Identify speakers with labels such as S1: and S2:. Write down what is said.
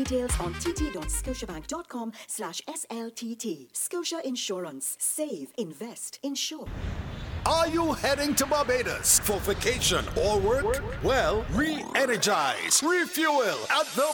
S1: details on tt.scotiabank.com/SLTT. Scotia Insurance. Save, invest, insure.
S2: Are you heading to Barbados for vacation or work? Well, re-energize, refuel at the